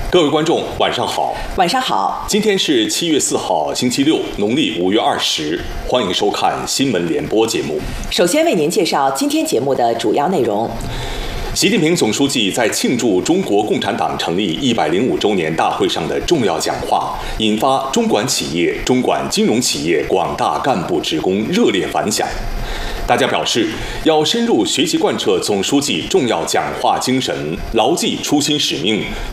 各位观众，晚上好。 晚上好。 今天是7月4号，星期六，农历5月20。欢迎收看新闻联播节目。 首先为您介绍今天节目的主要内容。 习近平总书记在庆祝中国共产党成立105周年大会上的重要讲话，引发中管企业、中管金融企业广大干部职工热烈反响。大家表示，要深入学习贯彻总书记重要讲话精神，牢记初心使命，